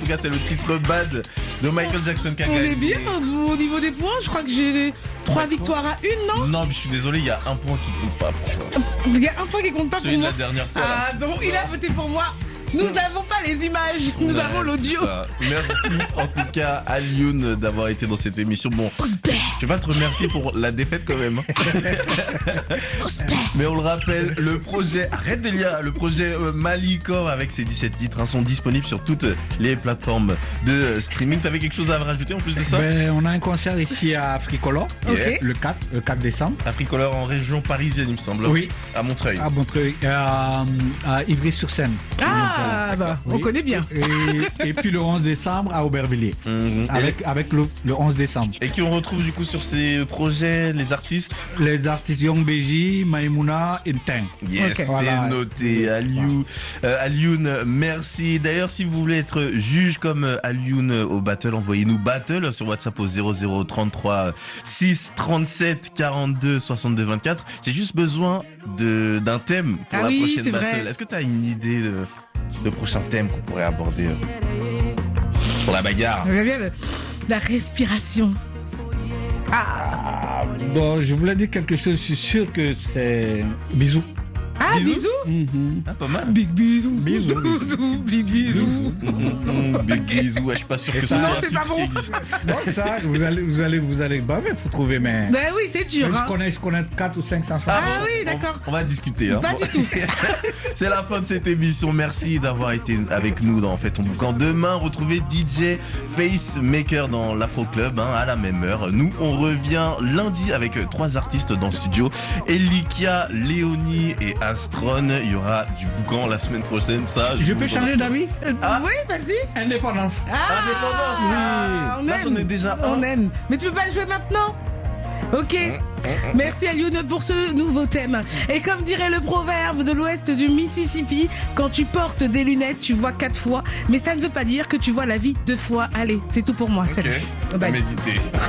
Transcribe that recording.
cas, c'est le titre Bad de Michael Jackson qui a On gagné. est bien au niveau des points. Je crois que j'ai 3 victoires à 1, non? Non, mais je suis désolé, il y a un point qui compte pas pour toi. Il y a un point qui compte pas Celui pour de moi. la dernière fois. là. Ah, donc il a voté pour moi. Nous n'avons pas les images, nous Ouais, avons l'audio. c'est ça. Merci en tout cas à Lyoun d'avoir été dans cette émission. Bon, je vais pas te remercier pour la défaite quand même. Mais on le rappelle, le projet Arrête Delia, le projet Malikor avec ses 17 titres sont disponibles sur toutes les plateformes de streaming. T'avais quelque chose à rajouter en plus de ça? On a un concert ici à Africolor, Yes. le 4 décembre. Africolor en région parisienne, il me semble. Oui. À Montreuil. À Montreuil, à Ivry-sur-Seine. Ah, bah, on Oui. connaît bien. Et puis le 11 décembre à Aubervilliers. Mhm. Avec le 11 décembre. Et qui on retrouve du coup sur ces projets, les artistes? Les artistes Young Beji, Maïmouna et Tain. Yes, Ok. c'est Voilà. noté. Alioun, merci. D'ailleurs, si vous voulez être juge comme Alioun au battle, envoyez-nous battle sur WhatsApp au 0033 6 37 42 62 24. J'ai juste besoin d'un thème pour Ah la oui, prochaine c'est battle. vrai. Est-ce que tu as une idée de prochain thème qu'on pourrait aborder pour la bagarre? J'aime bien la respiration. Bon, je voulais dire quelque chose, je suis sûr que c'est bisous. Ah, Bisous. bisous. Ah, pas mal. Big bisous. Bisous. Big bisous. Big bisous. Ouais, je suis pas sûr Et que ça- ce soit Non, un c'est titre pas bon. qui existe. Bon, ça, vous allez baver pour trouver, mais Ben oui, c'est dur. Hein. je connais 4 ou 5 chansons. Ah bon, oui, d'accord. On va discuter. Hein. Pas Bon. du tout. C'est la fin de cette émission. Merci d'avoir été avec nous dans Fais ton boucan. Demain, retrouvez DJ Facemaker dans l'Afro Club à la même heure. Nous, on revient lundi avec 3 artistes dans le studio. Elikia, Léonie et Astron. Il y aura du boucan la semaine prochaine. Ça, Je vous peux en changer assure. d'avis? Oui, vas-y. Indépendance. Ah, Indépendance. on Là, aime. j'en ai déjà un. On aime. Mais tu peux pas le jouer maintenant? Ok. Merci à Lyoun pour ce nouveau thème. Et comme dirait le proverbe de l'ouest du Mississippi, quand tu portes des lunettes, tu vois 4 fois. Mais ça ne veut pas dire que tu vois la vie 2 fois. Allez, c'est tout pour moi. Ok. Salut. À Bye. méditer.